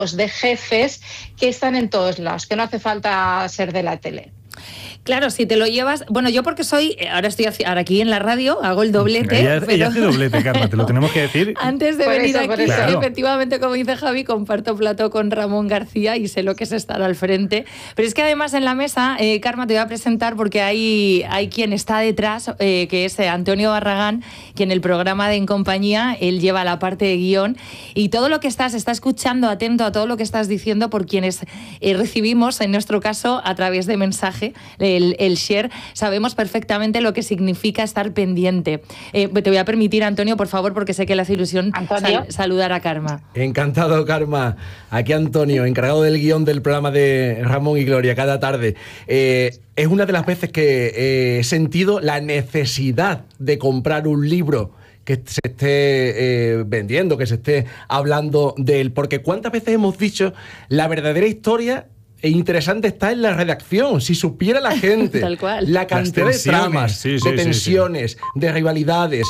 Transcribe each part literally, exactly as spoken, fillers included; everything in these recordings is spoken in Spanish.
de jefes que están en todos lados, que no hace falta ser de la tele. Claro, si te lo llevas... Bueno, yo porque soy... Ahora estoy ahora aquí en la radio, hago el doblete. Ella, pero... ella hace doblete, Carma, te lo tenemos que decir. Antes de por venir eso, aquí, claro. efectivamente, como dice Javi, comparto plato con Ramón García y sé lo que es estar al frente. Pero es que además en la mesa, eh, Carma, te voy a presentar porque hay, hay quien está detrás, eh, que es Antonio Barragán, que en el programa de En Compañía, él lleva la parte de guión. Y todo lo que estás, está escuchando, atento a todo lo que estás diciendo por quienes eh, recibimos, en nuestro caso, a través de mensaje, el, el share, sabemos perfectamente lo que significa estar pendiente. Eh, te voy a permitir, Antonio, por favor, porque sé que le hace ilusión sal saludar a Carma. Encantado, Carma. Aquí Antonio, encargado del guión del programa de Ramón y Gloria cada tarde. Eh, es una de las veces que eh, he sentido la necesidad de comprar un libro que se esté eh, vendiendo, que se esté hablando de él. Porque ¿cuántas veces hemos dicho la verdadera historia? E interesante está en la redacción, si supiera la gente Tal cual. la cantidad de tramas, sí, sí, de tensiones, sí, sí. de rivalidades,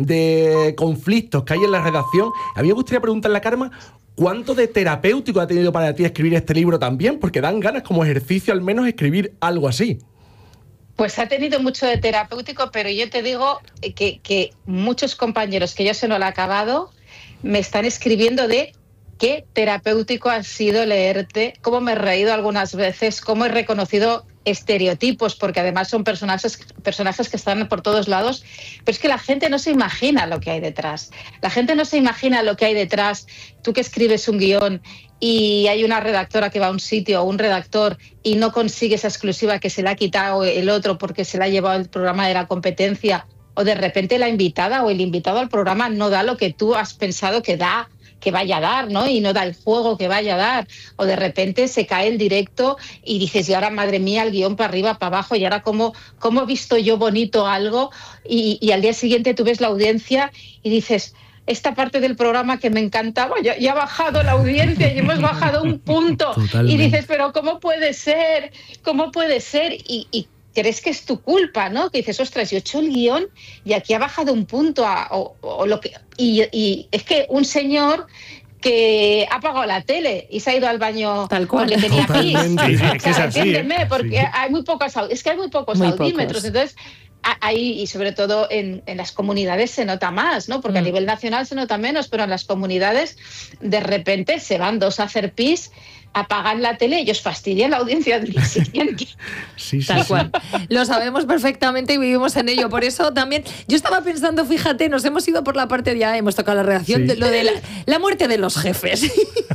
de conflictos que hay en la redacción. A mí me gustaría preguntarle a Carma, ¿cuánto de terapéutico ha tenido para ti escribir este libro también? Porque dan ganas como ejercicio al menos escribir algo así. Pues ha tenido mucho de terapéutico, pero yo te digo que, que muchos compañeros que yo se no lo he acabado me están escribiendo de qué terapéutico ha sido leerte, cómo me he reído algunas veces, cómo he reconocido estereotipos, porque además son personajes, personajes que están por todos lados, pero es que la gente no se imagina lo que hay detrás. La gente no se imagina lo que hay detrás. Tú que escribes un guión y hay una redactora que va a un sitio o un redactor y no consigue esa exclusiva que se le ha quitado el otro porque se le ha llevado el programa de la competencia, o de repente la invitada o el invitado al programa no da lo que tú has pensado que da, que vaya a dar, ¿no? Y no da el juego que vaya a dar. O de repente se cae el directo y dices, y ahora, madre mía, el guión para arriba, para abajo, y ahora cómo, cómo he visto yo bonito algo, y, y al día siguiente tú ves la audiencia y dices, esta parte del programa que me encantaba, ya, ya ha bajado la audiencia y hemos bajado un punto. Totalmente. Y dices, pero ¿cómo puede ser? ¿Cómo puede ser? Y, y crees que es tu culpa, ¿no? Que dices, ostras, yo he hecho el guión y aquí ha bajado un punto a, o, o lo que, y, y es que un señor que ha apagado la tele y se ha ido al baño tal cual porque tenía pis. Sí, sí, es que es así, entiéndeme, ¿eh? porque Sí. hay muy pocos, es que hay muy pocos muy audímetros, pocos. entonces ahí, y sobre todo en, en las comunidades se nota más, ¿no? Porque mm. a nivel nacional se nota menos, pero en las comunidades de repente se van dos a hacer pis, apagan la tele y ellos fastidian la audiencia del día siguiente. Sí, sí, Tal sí. cual. Lo sabemos perfectamente y vivimos en ello. Por eso también, yo estaba pensando, fíjate, nos hemos ido por la parte, ya hemos tocado la redacción, Sí. de lo de la, la muerte de los jefes.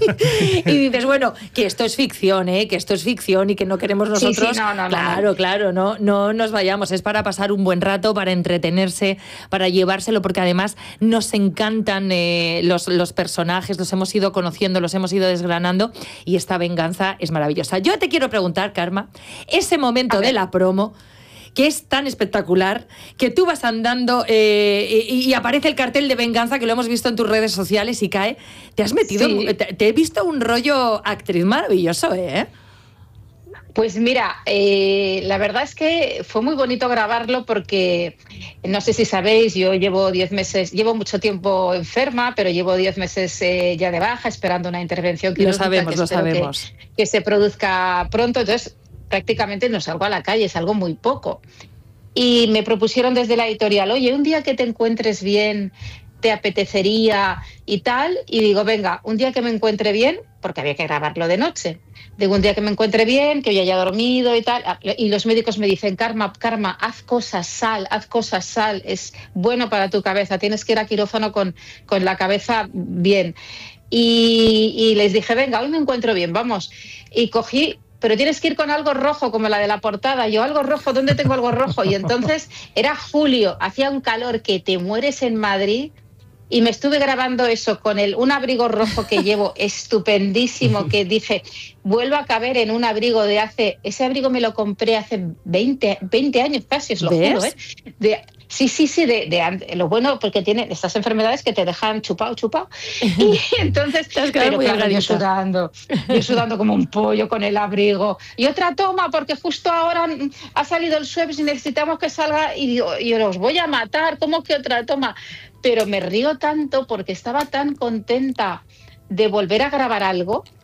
Y dices, bueno, que esto es ficción, ¿eh? Que esto es ficción y que no queremos nosotros... Sí, sí, no, no, claro, no. claro, no, no nos vayamos. Es para pasar un buen rato, para entretenerse, para llevárselo, porque además nos encantan eh, los, los personajes, los hemos ido conociendo, los hemos ido desgranando y esta venganza es maravillosa. Yo te quiero preguntar, Carma, ese momento de la promo que es tan espectacular, que tú vas andando eh, y, y aparece el cartel de venganza, que lo hemos visto en tus redes sociales y cae, te has metido, Sí. te, te he visto un rollo actriz maravilloso, ¿eh? Pues mira, eh, la verdad es que fue muy bonito grabarlo porque, no sé si sabéis, yo llevo diez meses, llevo mucho tiempo enferma, pero llevo diez meses eh, ya de baja, esperando una intervención quirúrgica. Lo sabemos, que lo espero sabemos. Que, que se produzca pronto, entonces prácticamente no salgo a la calle, salgo muy poco. Y me propusieron desde la editorial, oye, un día que te encuentres bien, te apetecería y tal, y digo, venga, un día que me encuentre bien, porque había que grabarlo de noche, digo, un día que me encuentre bien, que hoy haya dormido y tal, y los médicos me dicen, Carma, Carma, haz cosas, sal, haz cosas, sal, es bueno para tu cabeza, tienes que ir a quirófano con, con la cabeza bien. Y, y les dije, venga, hoy me encuentro bien, vamos, y cogí, pero tienes que ir con algo rojo, como la de la portada. Yo, algo rojo, ¿dónde tengo algo rojo? Y entonces era julio, hacía un calor que te mueres en Madrid, y me estuve grabando eso con el, un abrigo rojo que llevo estupendísimo, que dije, vuelvo a caber en un abrigo de hace... Ese abrigo me lo compré hace veinte, veinte años casi, os lo ¿Ves? juro, ¿eh? De, sí, sí, sí, de, de, lo bueno, porque tiene estas enfermedades que te dejan chupado, chupado. Y entonces, pero muy claro, yo organizada. sudando, yo sudando como un pollo con el abrigo. Y otra toma, porque justo ahora ha salido el Schweppes y necesitamos que salga, y digo, yo los voy a matar, ¿cómo que otra toma? Pero me río tanto porque estaba tan contenta de volver a grabar algo